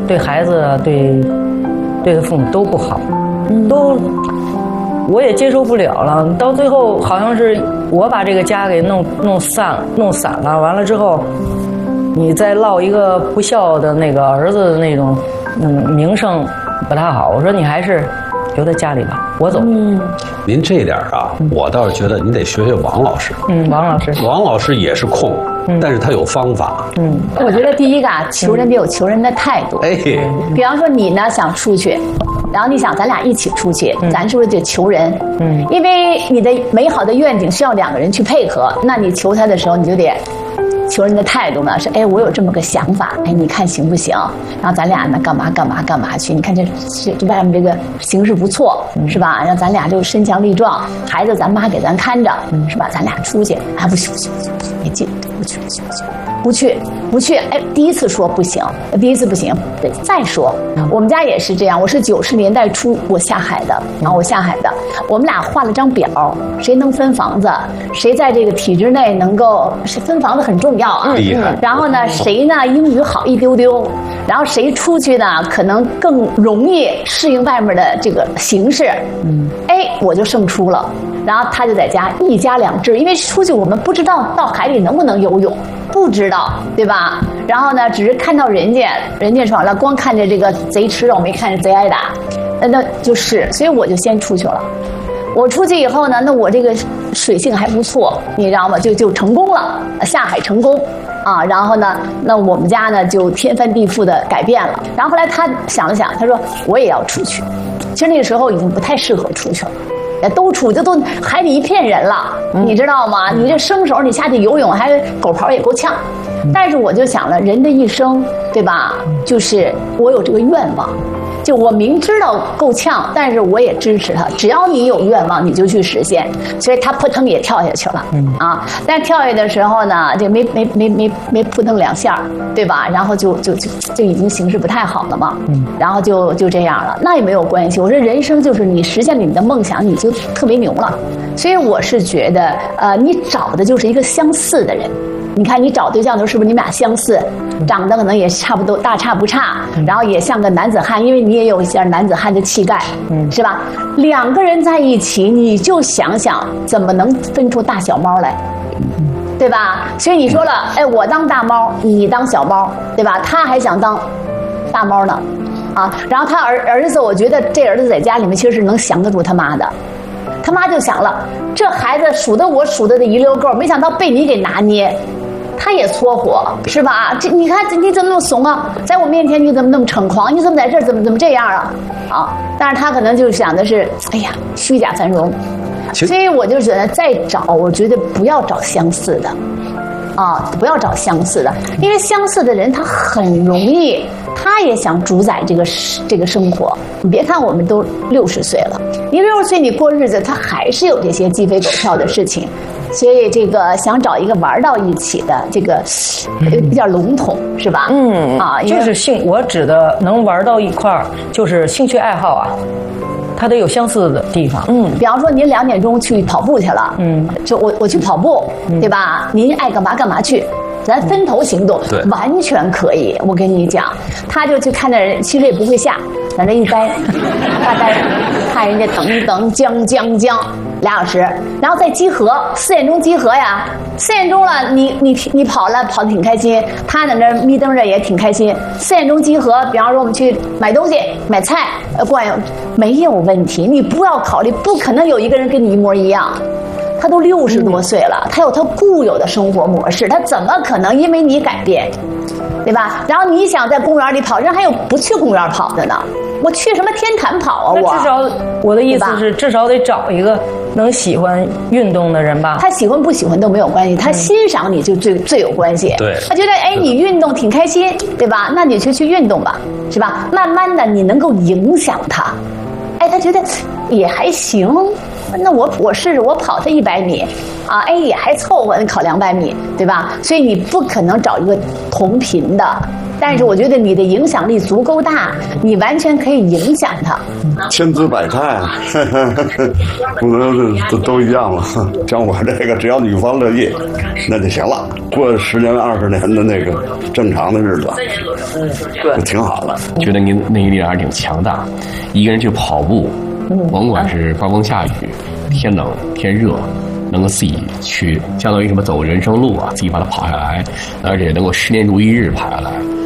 对孩子对父母都不好，我也接受不了了。到最后好像是我把这个家给弄散了，完了之后，你再落一个不孝的那个儿子的那种名声不太好。我说你还是留在家里吧，我走。 您这点啊，我倒是觉得您得学学王老师。王老师也是控，但是他有方法。 我觉得第一个啊，求人得有求人的态度。比方说你呢想出去，然后你想咱俩一起出去，咱是不是得求人？因为你的美好的愿景需要两个人去配合，那你求他的时候，你就得求人的态度呢是，我有这么个想法，你看行不行？然后咱俩呢干嘛去？你看这外面这个形势不错，是吧？让咱俩就身强力壮，孩子咱妈给咱看着，是吧？咱俩出去，不行，别进，不去。第一次说不行，第一次不行，得再说。我们家也是这样，我是90年代初我下海的，我们俩画了张表，谁能分房子，谁在这个体制内能够分房子很重要啊。 厉害。 然后呢，谁呢英语好一丢丢，然后谁出去呢可能更容易适应外面的这个形势。我就胜出了。然后他就在家一家两制，因为出去我们不知道到海里能不能游泳，不知道，对吧？然后呢，只是看到人家爽了，光看着这个贼吃肉，没看着贼挨打，那就是，所以我就先出去了。我出去以后呢，那我这个水性还不错，你知道吗？就成功了，下海成功啊。然后呢，那我们家呢就天翻地覆的改变了。然后后来他想了想，他说我也要出去。其实那个时候已经不太适合出去了。都海里一片人了，你知道吗？你这生手，你下去游泳还狗刨也够呛。但是我就想了，人的一生，对吧？就是我有这个愿望，就我明知道够呛，但是我也支持他。只要你有愿望，你就去实现。所以他扑腾也跳下去了，但是跳下去的时候呢，就没扑腾2下，对吧？然后就已经形势不太好了嘛，然后就这样了。那也没有关系。我说人生就是你实现了你的梦想，你就特别牛了。所以我是觉得，你找的就是一个相似的人。你看你找对象的时候，是不是你们俩相似，长得可能也差不多，大差不差，然后也像个男子汉，因为你也有一些男子汉的气概，是吧？2个人在一起，你就想想怎么能分出大小猫来，对吧？所以你说了，我当大猫，你当小猫，对吧？他还想当大猫呢，然后他儿子，我觉得这儿子在家里面其实是能降得住他妈的。他妈就想了，这孩子数的一溜够，没想到被你给拿捏，他也搓火，是吧？这你看你怎么那么怂啊？在我面前你怎么那么猖狂？你怎么在这儿怎么这样啊？但是他可能就想的是，虚假繁荣。所以我就觉得再找，我觉得不要找相似的，不要找相似的，因为相似的人他很容易。他也想主宰这个生活。你别看我们都60岁了，你60岁你过日子，他还是有这些鸡飞狗跳的事情。所以这个想找一个玩到一起的，这个有点笼统，是吧？ 就是我指的能玩到一块儿，就是兴趣爱好啊，它得有相似的地方。 比方说您2点钟去跑步去了，就我去跑步，对吧？您爱干嘛干嘛去。咱分头行动，完全可以。我跟你讲，他就去看那人，其实也不会下，在那一待，发呆，看人家等一等，将2小时，然后再集合，4点钟集合呀。4点钟了，你跑得挺开心，他在那眯瞪着也挺开心。4点钟集合，比方说我们去买东西、买菜，逛悠，没有问题。你不要考虑，不可能有一个人跟你一模一样。他都60多岁了，他有他固有的生活模式，他怎么可能因为你改变，对吧？然后你想在公园里跑，人还有不去公园跑的呢。我去什么天坛跑啊？ 至少我的意思是，至少得找一个能喜欢运动的人吧。 他喜欢不喜欢都没有关系，他欣赏你就最有关系。 对， 他觉得你运动挺开心，对吧？那你就去运动吧，是吧？慢慢的你能够影响他，他觉得也还行。那我试试，我跑他100米，也还凑合，考200米，对吧？所以你不可能找一个同频的， 但是我觉得你的影响力足够大，你完全可以影响他。 千姿百态，不能是都一样了。像我这个，只要女方乐意，那就行了。过10年20年的那个正常的日子，就挺好的。 觉得您内力还是挺强大，一个人去跑步，甭管是刮风下雨、天冷天热，能够自己去，相当于什么走人生路啊，自己把它跑下来，而且能够10年如一日跑下来。